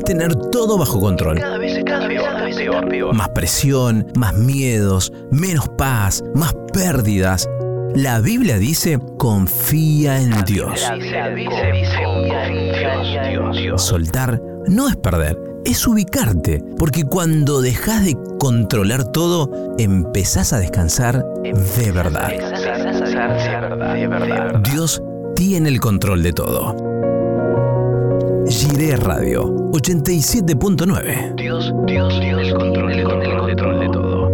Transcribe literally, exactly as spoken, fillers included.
tener todo bajo control. Cada vez está peor, cada vez está peor. Más presión, más miedos, menos paz, más pérdidas. La Biblia dice, confía en Dios. La Biblia dice, confía en Dios. Soltar no es perder, es ubicarte, porque cuando dejas de controlar todo, empezás a descansar de verdad. De verdad. Dios tiene el control de todo. Jiré Radio ochenta y siete punto nueve. Dios, Dios, Dios, el control, el control de todo.